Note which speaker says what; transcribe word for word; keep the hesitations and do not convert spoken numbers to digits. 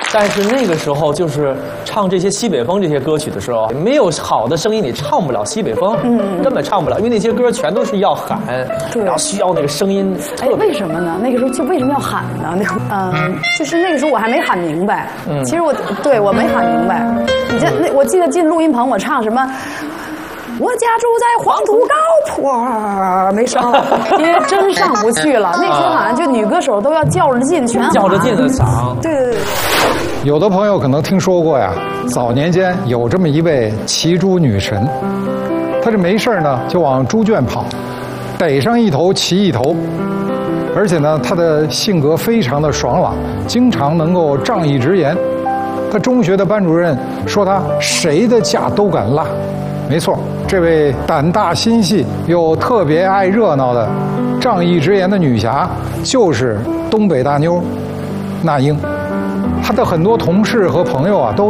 Speaker 1: 但是那个时候就是唱这些西北风这些歌曲的时候，没有好的声音，你唱不了西北风，嗯，根本唱不了，因为那些歌全都是要喊，然后需要那个声音。
Speaker 2: 哎，为什么呢？那个时候就为什么要喊呢？那嗯，就是那个时候我还没喊明白。嗯，其实我对我没喊明白。你这那我记得进录音棚，我唱什么？我家住在黄土高坡，没上，因为真上不去了。那时候好像就女歌手都要较着劲，全
Speaker 1: 较着劲的嗓。
Speaker 2: 对对对。
Speaker 3: 有的朋友可能听说过呀，早年间有这么一位骑猪女神，她这没事呢就往猪圈跑，逮上一头骑一头，而且呢她的性格非常的爽朗，经常能够仗义直言。她中学的班主任说她谁的架都敢拉。没错，这位胆大心细又特别爱热闹的仗义直言的女侠，就是东北大妞那英。她的很多同事和朋友啊，都